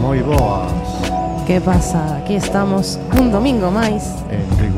moi boas. Que pasa? Aquí estamos un domingo máis En